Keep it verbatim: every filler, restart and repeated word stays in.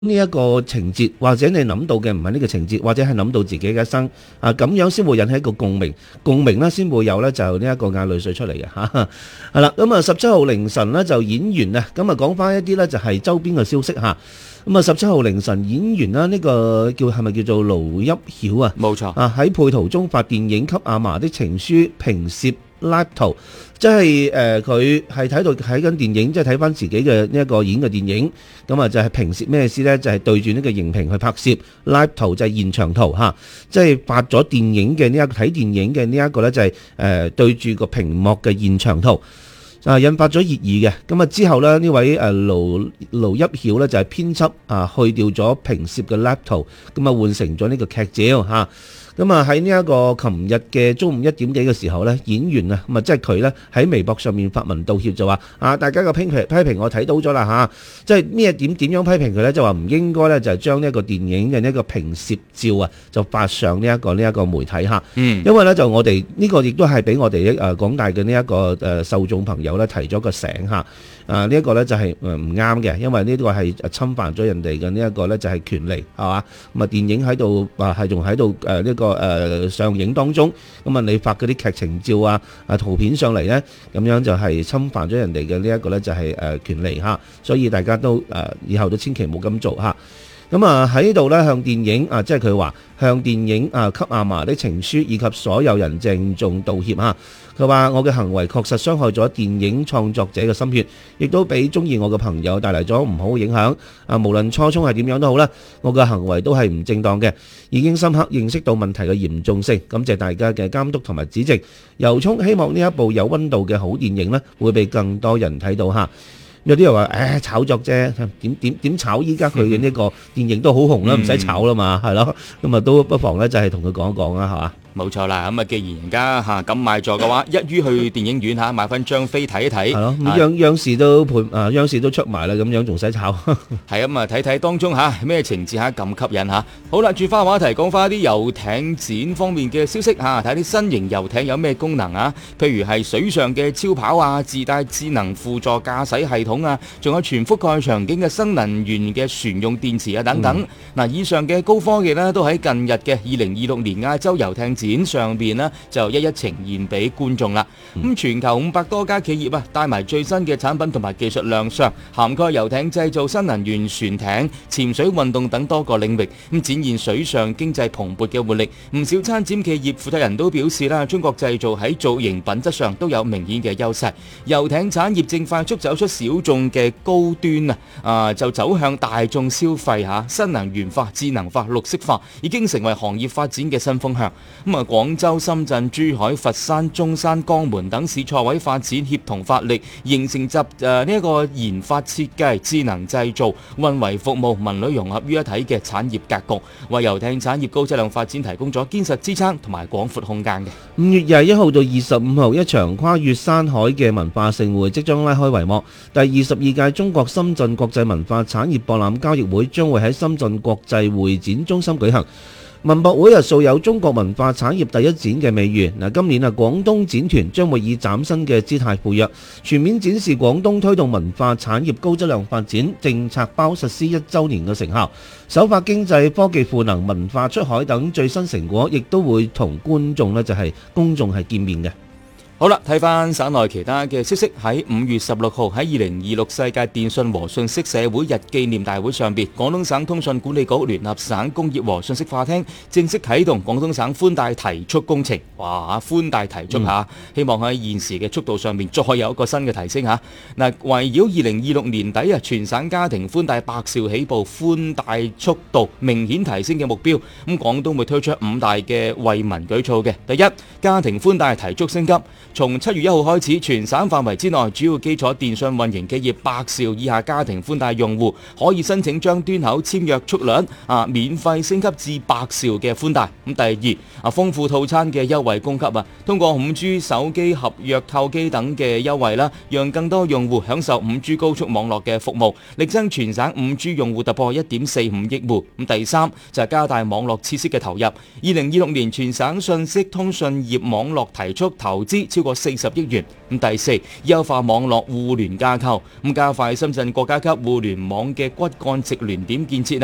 呢一個情節，或者你諗到嘅唔係呢個情節，或者係諗到自己嘅一生啊，咁樣先會引起一個共鳴，共鳴呢先會有呢就呢一個眼淚水出嚟嘅嚇。係啦，咁啊十七號凌晨呢，就演員啊，咁啊講翻一啲呢就係周邊嘅消息嚇。咁啊十七號凌晨演員啦，呢個叫係咪叫做盧翕曉啊？ 冇錯啊，喺配圖中發電影《給阿嫲的情書》平攝 live 圖，即係誒佢係睇到睇緊電影，即係睇翻自己嘅呢一個演嘅電影，咁啊就係平攝咩意思呢？就係、是、對住呢個熒屏去拍攝 live 圖，就係現場圖嚇，即係發咗電影嘅呢一個睇電影嘅呢一個呢，就係誒對住個屏幕嘅現場圖。啊！引發咗熱議嘅，咁啊之後呢，呢位誒盧盧翕曉呢，就係編輯啊，去掉咗平攝嘅 live 圖，咁啊換成咗呢個劇照嚇。咁啊喺呢一個琴日嘅中午一點幾嘅時候呢，演員啊咁啊即係佢呢，喺微博上面發文道歉，就話啊大家嘅批評批評我睇到咗啦嚇，即係咩點點樣批評佢呢？就話唔應該呢，就係將呢一個電影嘅呢一個平攝照啊就發上呢一個呢一個媒體嚇。嗯，因為呢，就我哋呢個亦都係俾我哋誒廣大嘅呢一個誒受眾朋友呢提咗個醒嚇。啊！呢、這、一個呢就係誒唔啱嘅，因為呢個係侵犯咗人哋嘅呢一個呢就係權利，係嘛？咁啊電影喺度啊係仲喺度誒呢個誒、呃、上映當中，咁啊你發嗰啲劇情照啊啊圖片上嚟呢，咁樣就係侵犯咗人哋嘅呢一個呢就係誒權利嚇，所以大家都誒、呃、以後都千祈唔好咁做嚇。咁啊喺度呢，向電影啊，即係佢話向電影啊《給阿嫲的情書》以及所有人鄭重道歉嚇。佢話我嘅行為確實傷害咗電影創作者嘅心血，亦都俾中意我嘅朋友帶嚟咗唔好影響。啊，無論初衷係點樣都好啦，我嘅行為都係唔正當嘅，已經深刻認識到問題嘅嚴重性。感謝大家嘅監督同埋指正。由衷希望呢一部有溫度嘅好電影呢，會被更多人睇到嚇。有啲人話誒炒作啫，點點點炒？依家佢嘅呢個電影都好紅啦，唔使炒啦嘛，係咯。咁啊都不妨咧，就係同佢講一講啦，係嘛？ 冇錯啦，咁啊，既然而家嚇咁賣座嘅話，一於去電影院嚇買翻張飛睇一睇。係咯， 央央視都盤啊，央視都出埋啦，咁樣仲使炒？ 係咁啊，睇睇當中嚇咩情節嚇咁吸引嚇。好啦，轉翻話題，講翻啲遊艇展方面嘅消息嚇，睇啲新型遊艇有咩功能啊？譬如係水上嘅超跑啊，自帶智能輔助駕駛系統啊，仲有全覆蓋場景嘅新能源嘅船用電池啊等等。嗱、嗯，以上嘅高科技呢，都喺近日嘅二零二六年亞洲遊艇展上邊呢就一一呈現俾觀眾啦。咁、嗯、全球五百多家企業啊，帶埋最新嘅產品同埋技術亮相，涵蓋遊艇製造、新能源船艇、潛水運動等多個領域，咁展現水上經濟蓬勃嘅活力。唔少參展企業負責人都表示啦，中國製造喺造型品質上都有明顯嘅優勢。遊艇產業正快速走出小眾嘅高端啊，啊就走向大眾消費吓，新能源化、智能化、綠色化已經成為行業發展嘅新風向。咁啊，廣州、深圳、珠海、佛山、中山、江門等市錯委發展協同發力，形成集誒呢一個研發設計、智能製造、運維服務、文旅融合於一體嘅產業格局，為遊艇產業高質量發展提供咗堅實支撐同埋廣闊空間嘅。 五月廿一號到二十五號，一場跨越山海嘅文化盛會即將拉開帷幕。第二十二屆中國深圳國際文化產業博覽交易會將會喺深圳國際會展中心舉行。文博會啊，素有中國文化產業第一展嘅美譽。嗱，今年啊，廣東展團將會以嶄新嘅姿態赴約，全面展示廣東推動文化產業高質量發展政策包實施一週年嘅成效，首發經濟、科技賦能、文化出海等最新成果，亦都會同觀眾呢就係公眾係見面嘅。 好啦，睇翻省內其他嘅消息，喺五月十六號喺二零二六世界電訊和信息社會日紀念大會上邊，廣東省通訊管理局聯合省工業和信息化廳正式啟動廣東省寬帶提速工程。哇，寬帶提速嚇、嗯，希望喺現時嘅速度上面再有一個新嘅提升嚇。嗱，圍繞二零二六年底啊，全省家庭寬帶百兆起步，寬帶速度明顯提升嘅目標，咁廣東會推出五大嘅惠民舉措嘅。第一，家庭寬帶提速升級。從七月一號開始，全省範圍之內主要基礎電信運營企業百兆以下家庭寬帶用戶可以申請將端口簽約速率啊免費升級至百兆嘅寬帶。咁第二啊，豐富套餐嘅優惠供給啊，通過五 G 手機合約購機等嘅優惠啦，讓更多用戶享受五 G 高速網絡嘅服務，力爭全省五 G 用戶突破一點四五億戶。咁第三就係加大網絡設施嘅投入。二零二六年全省信息通訊業網絡提速投資超超過四十億元。咁第四，優化網絡互聯架構，咁加快深圳國家級互聯網嘅骨幹直聯點建設